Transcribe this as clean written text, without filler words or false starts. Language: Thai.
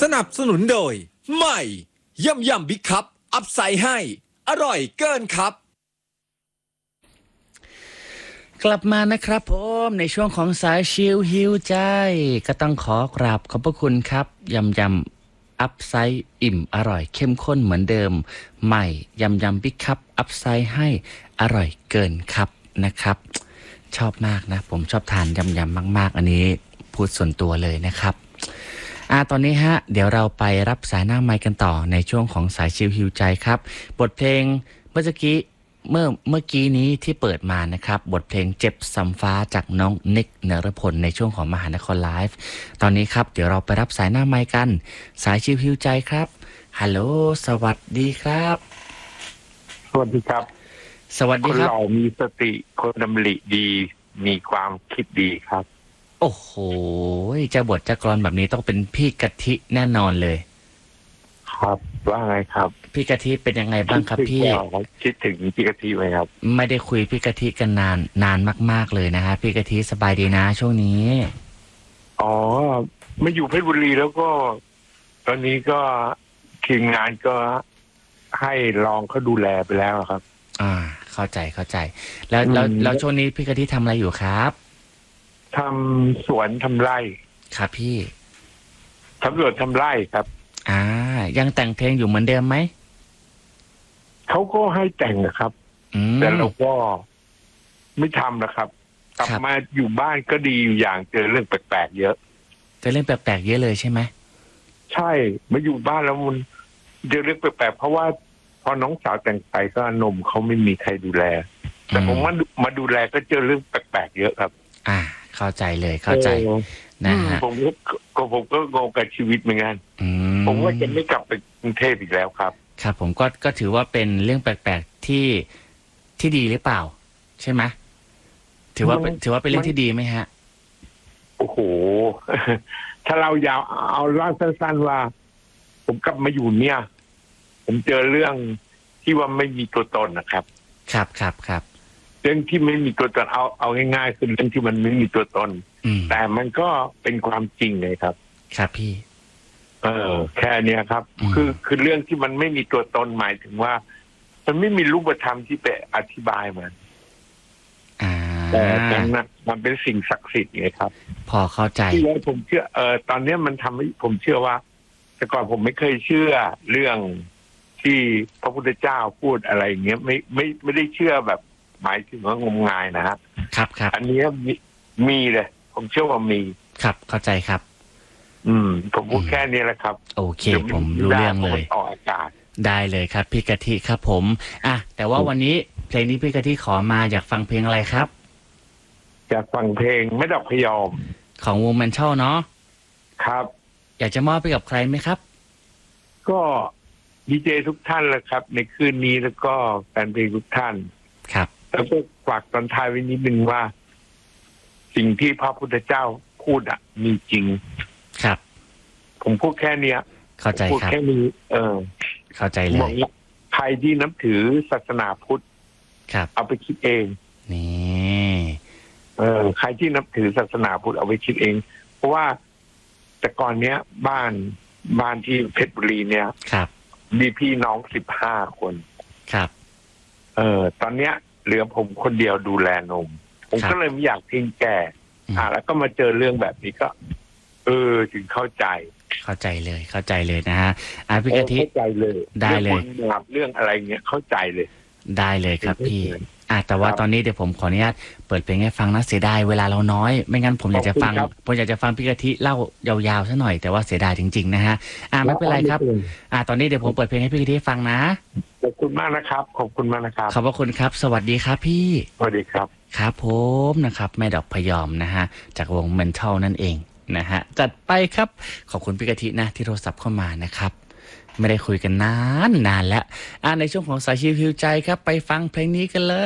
สนับสนุนโดยใหม่ยำบิ๊กคัพอัพไซด์ให้อร่อยเกินครับกลับมานะครับผมในช่วงของสายชิลฮิวใจก็ต้องขอกราบขอบพระคุณครับยำอัพไซด์อิ่มอร่อยเข้มข้นเหมือนเดิมใหม่ยำบิ๊กคัพอัพไซด์ให้อร่อยเกินครับนะครับชอบมากนะผมชอบทานยำมากๆอันนี้พูดส่วนตัวเลยนะครับตอนนี้ฮะเดี๋ยวเราไปรับสายหน้าไมค์กันต่อในช่วงของสายชิลฮิวใจครับบทเพลงเมื่อกี้นี้ที่เปิดมานะครับบทเพลงเจ็บซ้ำฟ้าจากน้องนิกเนรพลในช่วงของมหานครไลฟ์ตอนนี้ครับเดี๋ยวเราไปรับสายหน้าไมค์กันสายชิลฮิวใจครับฮัลโหลสวัสดีครับสวัสดีครับสวัสดีครับคนเรามีสติคนดำริดีมีความคิดดีครับโอ้โหจะบทจะกลอนแบบนี้ต้องเป็นพี่กะทิแน่นอนเลยครับว่าไงครับพี่กะทิเป็นยังไงบ้างครับพี่คิดถึงพี่กะทิไหมครับไม่ได้คุยพี่กะทิกันนานมากๆเลยนะฮะพี่กะทิสบายดีนะช่วงนี้อ๋อมาอยู่เพชรบุรีแล้วก็ตอนนี้ก็ทีมงานก็ให้รองเขาดูแลไปแล้วครับเข้าใจแล้วช่วงนี้พี่กะทิทำอะไรอยู่ครับทำสวนทำไร่ครับพี่ทำสวนทำไร่ครับยังแต่งเพลงอยู่เหมือนเดิมไหมเขาก็ให้แต่งนะครับแต่เราก็ไม่ทำนะครับกลับมาอยู่บ้านก็ดีอยู่อย่างเจอเรื่องแปลกๆเยอะเจอเรื่องแปลกๆเยอะเลยใช่ไหมใช่มาอยู่บ้านแล้วมันเจอเรื่องแปลกๆเพราะว่าพอน้องสาวแต่งไปก็นมเขาไม่มีใครดูแลแต่ผมมาดูแลก็เจอเรื่องแปลกๆเยอะครับเข้าใจเลยเข้าใจนะฮะผมก็งงกับชีวิตเหมือนกันผมว่าจะไม่กลับไปกรุงเทพอีกแล้วครับครับผมก็ถือว่าเป็นเรื่องแปลกๆที่ดีหรือเปล่าใช่ไหมถือว่าเป็นเรื่องที่ดีไหมฮะโอ้โหถ้าเรายาวเอาเล่าสั้นๆว่าผมกลับมาอยู่เนี่ยผมเจอเรื่องที่ว่าไม่มีตัวตนนะครับครับเรื่องที่ไม่มีตัวตนเอาง่ายๆคือเรื่องที่มันไม่มีตัวตนแต่มันก็เป็นความจริงเลยครับครับพี่แค่เนี้ยครับคือเรื่องที่มันไม่มีตัวตนหมายถึงว่ามันไม่มีรูปธรรมที่ไปอธิบายมันแต่มันเป็นสิ่งศักดิ์สิทธิ์ไงครับพอเข้าใจที่ว่าผมเชื่อตอนนี้มันทำให้ผมเชื่อว่าแต่ก่อนผมไม่เคยเชื่อเรื่องที่พระพุทธเจ้าพูดอะไรอย่างเงี้ยไม่ได้เชื่อแบบหมายถึงว่างมงายนะฮะครับอันนี้มีเลยผมเชื่อว่ามีครับเข้าใจครับผมพูดแค่นี้แหละครับโอเคผมรู้เรื่องเลยออกอากาศได้เลยครับพี่กะทิครับผมแต่ว่าวันนี้เพลงนี้พี่กะทิขอมาอยากฟังเพลงอะไรครับอยากฟังเพลงไม่ดอกพยอมของวงแมนเทิลเนาะครับอยากจะมอบไปกับใครไหมครับก็ดีเจทุกท่านแหละครับในคืนนี้แล้วก็แฟนเพลงทุกท่านครับแล้วก็ฝากตอนท้ายไว้นิดนึงว่าสิ่งที่พระพุทธเจ้าพูดมีจริงครับผมพูดแค่เนี้ยเข้าใจครับพูดแค่นี้เข้าใจเลยใครที่นับถือศาสนาพุทธครับเอาไปคิดเองนี่ใครที่นับถือศาสนาพุทธเอาไปคิดเองเพราะว่าแต่ก่อนเนี้ยบ้านที่เพชรบุรีเนี่ยครับมีพี่น้อง15 คนครับตอนเนี้ยเหลือผมคนเดียวดูแลนมผมก็เลยไม่อยากทิ้งแกแล้วก็มาเจอเรื่องแบบนี้ก็ถึงเข้าใจเลยนะฮะพี่กะทิเข้าใจเลยได้เลยเรื่องอะไรเงี้ยเข้าใจเลยได้เลยครับพี่แต่ว่าตอนนี้เดี๋ยวผมขออนุญาตเปิดเพลงให้ฟังนะเสียดายเวลาเราน้อยไม่งั้นผมอยากจะฟังพี่กะทิเล่ายาวๆซะหน่อยแต่ว่าเสียดายจริงๆนะฮะไม่เป็นไรครับตอนนี้เดี๋ยวผมเปิดเพลงให้พี่กะทิฟังนะขอบคุณมากนะครับขอบคุณมากนะครับขอบพระคุณครับสวัสดีครับพี่สวัสดีครับครับผมนะครับแม่ดอกพยอมนะฮะจากวงเมนทัลนั่นเองนะฮะจัดไปครับขอบคุณพี่กะทินะที่โทรศัพท์เข้ามานะครับไม่ได้คุยกันนานแล้วในช่วงของสายชิลฮิวใจครับไปฟังเพลงนี้กันเลย